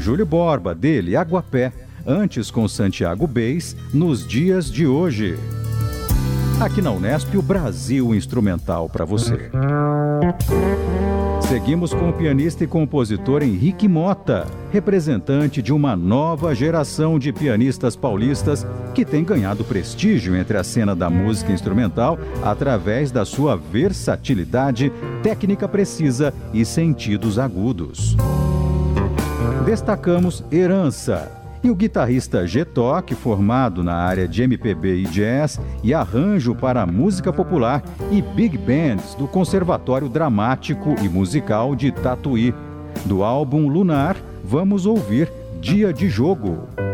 Júlio Borba, dele, Aguapé, antes com Santiago Beis, Nos Dias de Hoje. Aqui na Unesp, o Brasil Instrumental para você. Seguimos com o pianista e compositor Henrique Motta, representante de uma nova geração de pianistas paulistas que tem ganhado prestígio entre a cena da música instrumental através da sua versatilidade, técnica precisa e sentidos agudos. Destacamos Herança e o guitarrista Getoc, formado na área de MPB e jazz e arranjo para música popular e big bands do Conservatório Dramático e Musical de Tatuí. Do álbum Lunar, vamos ouvir Dia de Jogo.